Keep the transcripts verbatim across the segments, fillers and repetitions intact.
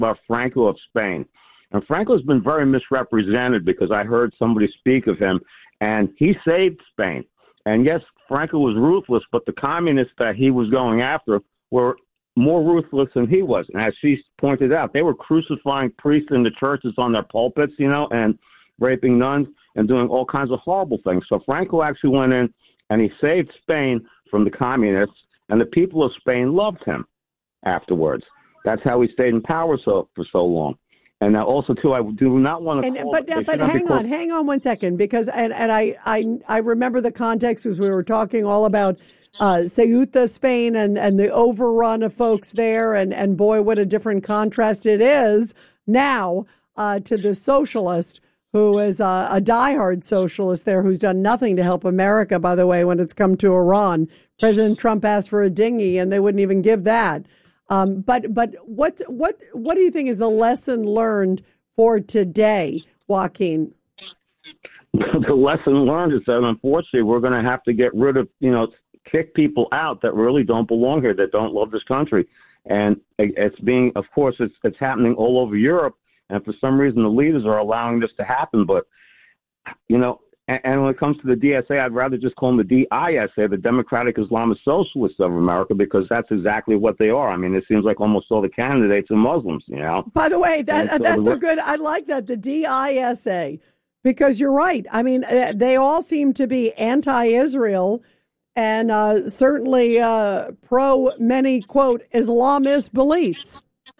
about Franco of Spain. And Franco's been very misrepresented because I heard somebody speak of him, and he saved Spain. And yes, Franco was ruthless, but the communists that he was going after were more ruthless than he was. And as she pointed out, they were crucifying priests in the churches on their pulpits, you know, and raping nuns and doing all kinds of horrible things. So Franco actually went in and he saved Spain from the communists, and the people of Spain loved him afterwards. That's how he stayed in power so for so long. And now also, too, I do not want to and, call But, it, but hang on, hang on one second, because and, and I, I I remember the context as we were talking all about uh, Ceuta, Spain, and, and the overrun of folks there. And, and boy, what a different contrast it is now uh, to the socialist who is a, a diehard socialist there who's done nothing to help America, by the way, when it's come to Iran. President Trump asked for a dinghy, and they wouldn't even give that. Um, but but what what what do you think is the lesson learned for today, Joaquin? The lesson learned is that, unfortunately, we're going to have to get rid of, you know, kick people out that really don't belong here, that don't love this country. And it's being, of course, it's, it's happening all over Europe. And for some reason, the leaders are allowing this to happen. But, you know, and, and when it comes to the D S A, I'd rather just call them the D I S A, the Democratic Islamist Socialists of America, because that's exactly what they are. I mean, it seems like almost all the candidates are Muslims, you know. By the way, that so that's the, a good, I like that, the D I S A, because you're right. I mean, they all seem to be anti-Israel and uh, certainly uh, pro many, quote, Islamist beliefs.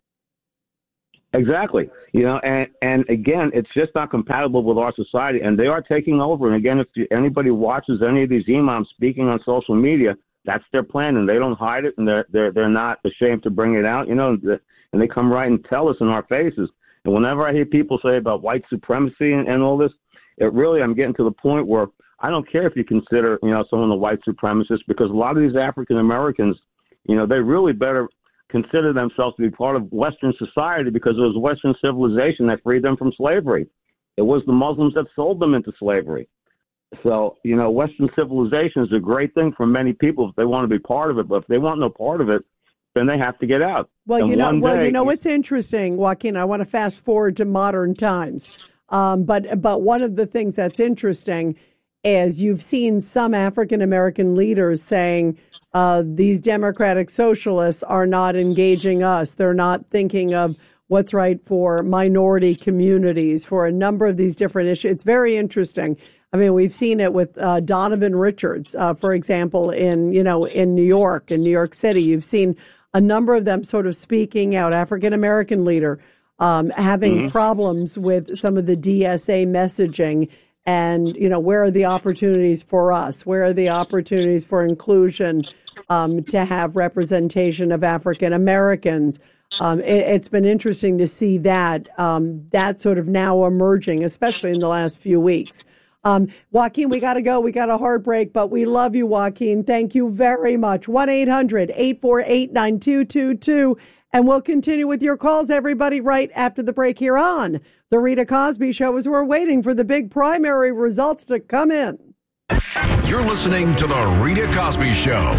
Exactly. You know, and, and again, it's just not compatible with our society, and they are taking over. And again, if you, anybody watches any of these imams speaking on social media, that's their plan, and they don't hide it, and they're they're they're not ashamed to bring it out. You know, and they come right and tell us in our faces. And whenever I hear people say about white supremacy and, and all this, it really, I'm getting to the point where I don't care if you consider, you know, someone a white supremacist, because a lot of these African Americans, you know, they really better consider themselves to be part of Western society, because it was Western civilization that freed them from slavery. It was the Muslims that sold them into slavery. So, you know, Western civilization is a great thing for many people if they want to be part of it. But if they want no part of it, then they have to get out. Well, and you know, well, day, you know what's interesting, Joaquin. I want to fast forward to modern times, um, but but one of the things that's interesting is you've seen some African American leaders saying, Uh, these democratic socialists are not engaging us. They're not thinking of what's right for minority communities, for a number of these different issues. It's very interesting. I mean, we've seen it with uh, Donovan Richards, uh, for example, in, you know, in New York, in New York City. You've seen a number of them sort of speaking out, African-American leader, um, having mm-hmm. problems with some of the D S A messaging. And, you know, where are the opportunities for us? Where are the opportunities for inclusion, um, to have representation of African Americans? Um, it, it's been interesting to see that, um, that sort of now emerging, especially in the last few weeks. Um, Joaquin, we got to go. We got a hard break, but we love you, Joaquin. Thank you very much. one eight hundred eight four eight nine two two two. And we'll continue with your calls, everybody, right after the break here on The Rita Cosby Show, as we're waiting for the big primary results to come in. You're listening to The Rita Cosby Show.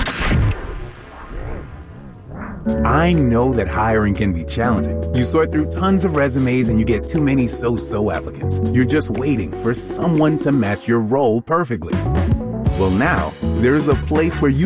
I know that hiring can be challenging. You sort through tons of resumes and you get too many so-so applicants. You're just waiting for someone to match your role perfectly. Well, now, there's a place where you